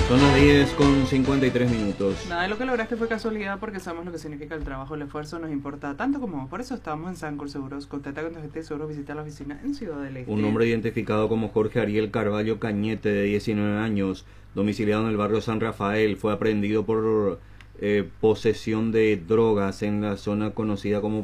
Son las 10:53. Nada de lo que lograste fue casualidad porque sabemos lo que significa el trabajo, el esfuerzo nos importa tanto como vos. Por eso estamos en Sancor Seguros. Contacta con tu agente de seguros, visita la oficina en Ciudad del Este. Un hombre identificado como Jorge Ariel Carballo Cañete, de 19 años, domiciliado en el barrio San Rafael, fue aprehendido por posesión de drogas en la zona conocida como